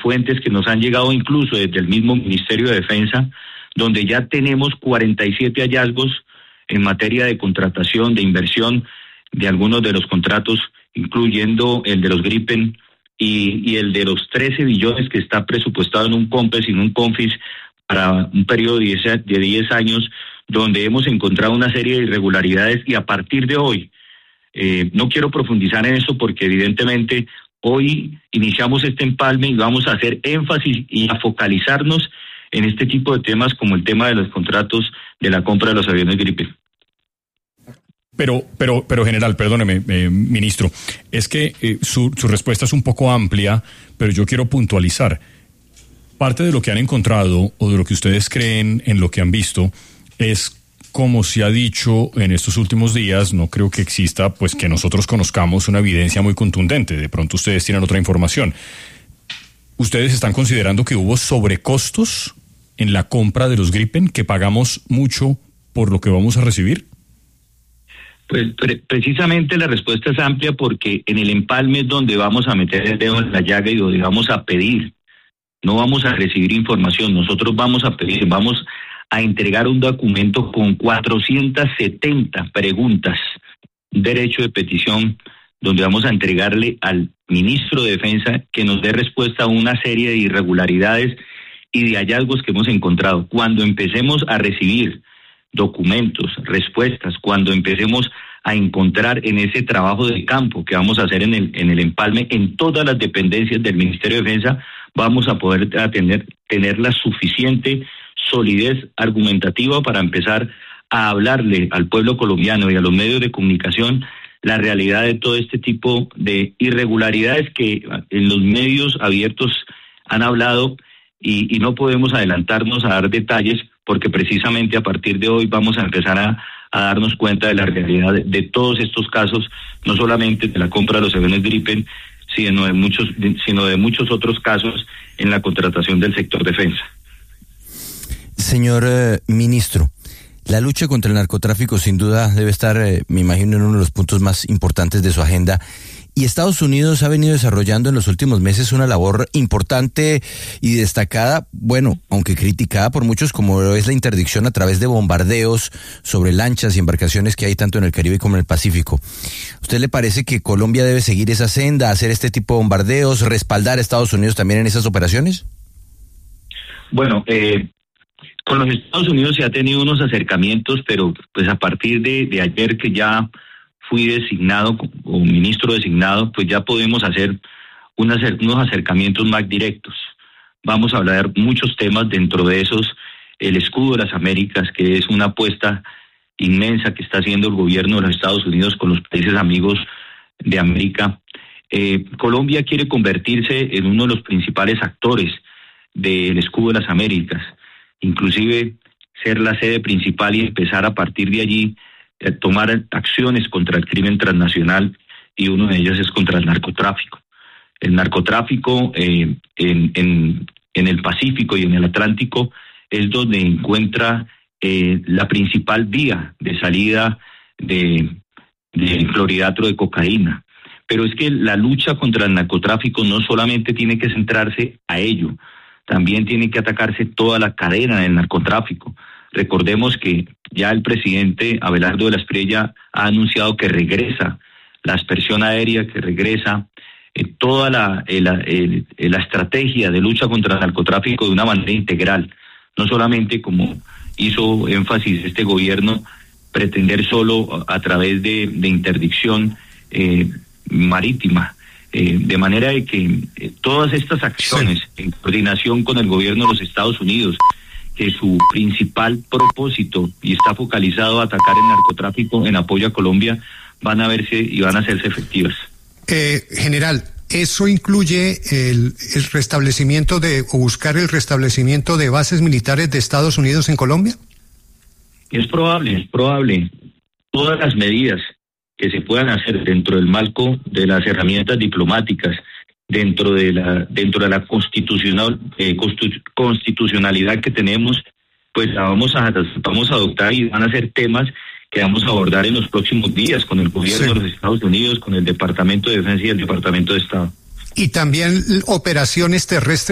fuentes que nos han llegado incluso desde el mismo Ministerio de Defensa, donde ya tenemos 47 hallazgos en materia de contratación, de inversión de algunos de los contratos, incluyendo el de los Gripen y el de los 13 billones que está presupuestado en un COMPES y en un CONFIS para un periodo de 10 años, donde hemos encontrado una serie de irregularidades y a partir de hoy, no quiero profundizar en eso porque evidentemente hoy iniciamos este empalme y vamos a hacer énfasis y a focalizarnos en este tipo de temas como el tema de los contratos de la compra de los aviones Gripen. Pero general, perdóneme, ministro, es que su respuesta es un poco amplia, pero yo quiero puntualizar. Parte de lo que han encontrado o de lo que ustedes creen en lo que han visto es, como se ha dicho en estos últimos días, no creo que exista, pues que nosotros conozcamos una evidencia muy contundente. De pronto ustedes tienen otra información. ¿Ustedes están considerando que hubo sobrecostos en la compra de los Gripen, que pagamos mucho por lo que vamos a recibir? Pues precisamente la respuesta es amplia porque en el empalme es donde vamos a meter el dedo en la llaga y donde vamos a pedir. No vamos a recibir información, nosotros vamos a pedir, vamos a entregar un documento con 470 preguntas, un derecho de petición, donde vamos a entregarle al ministro de Defensa que nos dé respuesta a una serie de irregularidades y de hallazgos que hemos encontrado. Cuando empecemos a recibir documentos, respuestas, cuando empecemos a encontrar en ese trabajo de campo que vamos a hacer en el empalme en todas las dependencias del Ministerio de Defensa, vamos a poder tener la suficiente solidez argumentativa para empezar a hablarle al pueblo colombiano y a los medios de comunicación la realidad de todo este tipo de irregularidades que en los medios abiertos han hablado y no podemos adelantarnos a dar detalles porque precisamente a partir de hoy vamos a empezar a darnos cuenta de la realidad de todos estos casos, no solamente de la compra de los aviones Gripen, sino de muchos otros casos en la contratación del sector defensa. Señor ministro, la lucha contra el narcotráfico sin duda debe estar, me imagino, en uno de los puntos más importantes de su agenda. Y Estados Unidos ha venido desarrollando en los últimos meses una labor importante y destacada, bueno, aunque criticada por muchos, como es la interdicción a través de bombardeos sobre lanchas y embarcaciones que hay tanto en el Caribe como en el Pacífico. ¿Usted le parece que Colombia debe seguir esa senda, hacer este tipo de bombardeos, respaldar a Estados Unidos también en esas operaciones? Bueno, con los Estados Unidos se ha tenido unos acercamientos, pero pues a partir de ayer que ya fui designado como ministro designado, pues ya podemos hacer unos acercamientos más directos. Vamos a hablar muchos temas, dentro de esos el escudo de las Américas, que es una apuesta inmensa que está haciendo el gobierno de los Estados Unidos con los países amigos de América. Colombia quiere convertirse en uno de los principales actores del escudo de las Américas, inclusive ser la sede principal y empezar a partir de allí tomar acciones contra el crimen transnacional, y uno de ellos es contra el narcotráfico. El narcotráfico en el Pacífico y en el Atlántico es donde encuentra la principal vía de salida de clorhidrato de cocaína. Pero es que la lucha contra el narcotráfico no solamente tiene que centrarse a ello, también tiene que atacarse toda la cadena del narcotráfico. Recordemos que ya el presidente Abelardo de la Espriella ha anunciado que regresa la aspersión aérea, que regresa toda la estrategia de lucha contra el narcotráfico de una manera integral, no solamente como hizo énfasis este gobierno, pretender solo a través de interdicción marítima, de manera de que todas estas acciones en coordinación con el gobierno de los Estados Unidos, que su principal propósito y está focalizado a atacar el narcotráfico en apoyo a Colombia, van a verse y van a hacerse efectivas. General, ¿eso incluye el restablecimiento o buscar el restablecimiento de bases militares de Estados Unidos en Colombia? Es probable. Todas las medidas que se puedan hacer dentro del marco de las herramientas diplomáticas, dentro de la constitucionalidad que tenemos, pues la vamos a adoptar, y van a ser temas que vamos a abordar en los próximos días con el gobierno de los Estados Unidos, con el Departamento de Defensa y el Departamento de Estado. Y también operaciones terrestres